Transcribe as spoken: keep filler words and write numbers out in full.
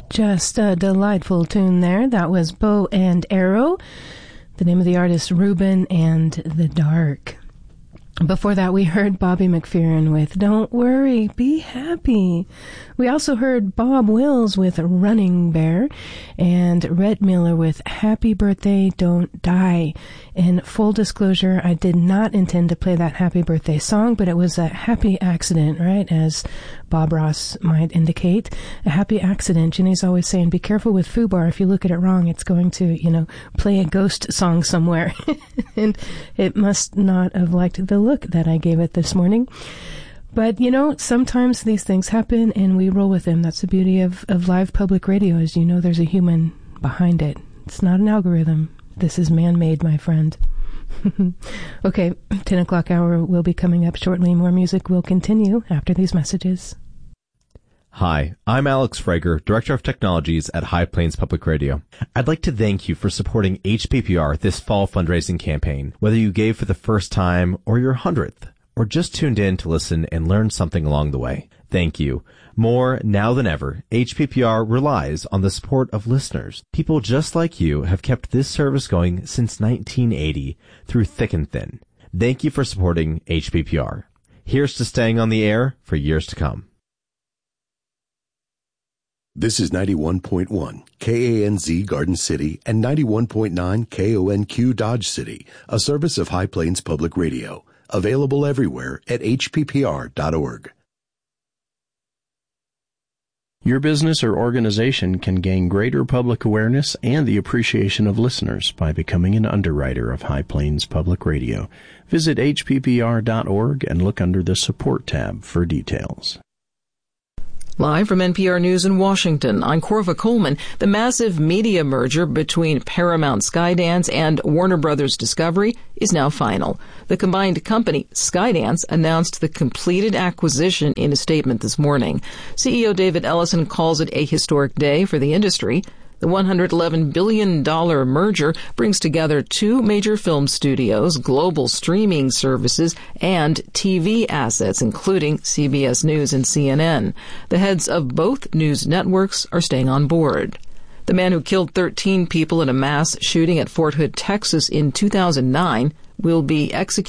Just a delightful tune there. That was Bow and Arrow. The name of the artist, Ruben and the Dark. Before that, we heard Bobby McFerrin with Don't Worry, Be Happy. We also heard Bob Wills with Running Bear and Rhett Miller with Happy Birthday, Don't Die. In full disclosure, I did not intend to play that happy birthday song, but it was a happy accident, right? As Bob Ross might indicate. A happy accident. Jenny's always saying, be careful with FUBAR. If you look at it wrong, it's going to, you know, play a ghost song somewhere. And it must not have liked the look that I gave it this morning. But, you know, sometimes these things happen and we roll with them. That's the beauty of, of live public radio, is you know there's a human behind it. It's not an algorithm. This is man-made, my friend. Okay, ten o'clock hour will be coming up shortly. More music will continue after these messages. Hi, I'm Alex Frager, Director of Technologies at High Plains Public Radio. I'd like to thank you for supporting H P P R this fall fundraising campaign. Whether you gave for the first time or your hundredth, or just tuned in to listen and learn something along the way, thank you. More now than ever, H P P R relies on the support of listeners. People just like you have kept this service going since nineteen eighty, through thick and thin. Thank you for supporting H P P R. Here's to staying on the air for years to come. This is ninety-one point one K A N Z Garden City and ninety-one point nine K O N Q Dodge City, a service of High Plains Public Radio. Available everywhere at H P P R dot org. Your business or organization can gain greater public awareness and the appreciation of listeners by becoming an underwriter of High Plains Public Radio. Visit H P P R dot org and look under the Support tab for details. Live from N P R News in Washington, I'm Corva Coleman. The massive media merger between Paramount Skydance and Warner Brothers Discovery is now final. The combined company, Skydance, announced the completed acquisition in a statement this morning. C E O David Ellison calls it a historic day for the industry. The one hundred eleven billion dollars merger brings together two major film studios, global streaming services, and T V assets, including C B S News and C N N. The heads of both news networks are staying on board. The man who killed thirteen people in a mass shooting at Fort Hood, Texas in two thousand nine will be executed